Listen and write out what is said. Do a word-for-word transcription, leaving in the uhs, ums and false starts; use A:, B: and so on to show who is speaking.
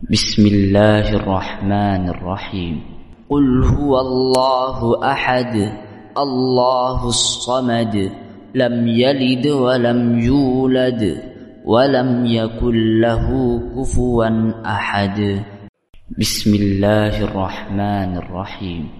A: Bismillahirrahmanirrahim. Qul huwallahu ahad, Allahus samad, lam yalid wa lam yulad, wa lam yakul lahu kufuwan ahad. Bismillahirrahmanirrahim.